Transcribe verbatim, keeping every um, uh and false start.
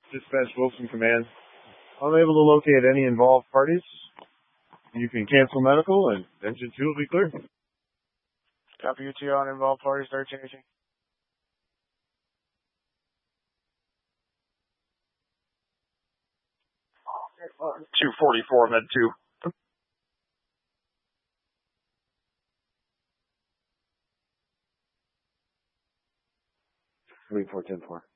Dispatch Wilson Command. Unable to locate any involved parties. You can cancel medical and engine two will be clear. Copy U T on involved parties, start changing. two forty-four, med two. three four ten four.